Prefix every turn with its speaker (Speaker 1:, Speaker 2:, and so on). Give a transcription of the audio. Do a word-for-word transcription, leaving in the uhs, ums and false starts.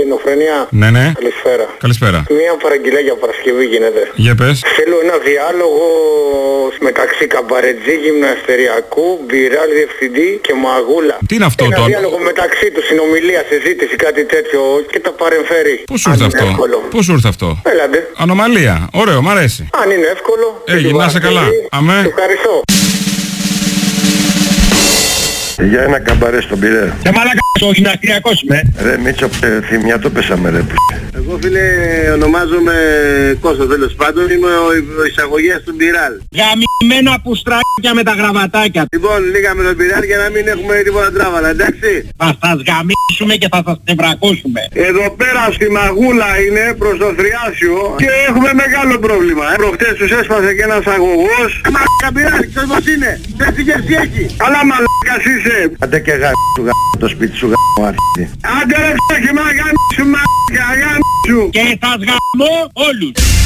Speaker 1: Ελληνοφρένεια.
Speaker 2: Ναι, ναι.
Speaker 1: Καλησπέρα.
Speaker 2: Καλησπέρα.
Speaker 1: Μια παραγγελία για Παρασκευή γίνεται.
Speaker 2: Για πες.
Speaker 1: Θέλω ένα διάλογο μεταξύ Καμπαρετζή, Γυμναστεριακού, Μπιράλ Διευθυντή και Μαγούλα.
Speaker 2: Τι είναι αυτό
Speaker 1: ένα
Speaker 2: το...
Speaker 1: Ένα διάλογο μεταξύ του, συνομιλία, συζήτηση, κάτι τέτοιο και τα παρεμφέρει.
Speaker 2: Πώς σου ήρθε αυτό. Πώς σου ήρθε αυτό.
Speaker 1: Έλατε.
Speaker 2: Ανομαλία. Ωραίο, μ' αρέσει.
Speaker 1: Αν είναι εύκολο.
Speaker 2: Έγινε, να είσαι καλά. Αμέ.
Speaker 1: Ευχαριστώ.
Speaker 3: Για ένα καμπαρέ στον Πειραιά.
Speaker 4: Σε μαλάκα, ο γυμναστηριακός είμαι.
Speaker 3: Ρε Μίτσο, ε, θυμιά το πέσαμε ρε.
Speaker 5: Εγώ φίλε ονομάζομαι Κώστας, τέλος πάντων, είμαι ο, ο εισαγωγέας του Μπιράλ.
Speaker 4: Γαμημένα πουστράκια με τα γραβατάκια.
Speaker 5: Λοιπόν, λίγα με τον Μπιράλ για να μην έχουμε τίποτα τράβαλα, εντάξει.
Speaker 4: Θα σας γαμίσουμε και θα σας τευρακώσουμε.
Speaker 5: Εδώ πέρα στη Μαγούλα είναι προς το Θριάσιο και έχουμε μεγάλο πρόβλημα. Ε. Προχτές τους έσπασε και ένας αγωγός. Μαλάκα Μπιράλ, ξέρεις πως είναι. Δεν τι έχει. Αλλά μαλάκας είσαι.
Speaker 3: Άντε και γα... του γα... το σπίτι σου γα... αρχίδι.
Speaker 5: Άντε ρε ψάχη μα γα... σου μαλάκα γα... σου.
Speaker 4: Και σας γαμώ όλους.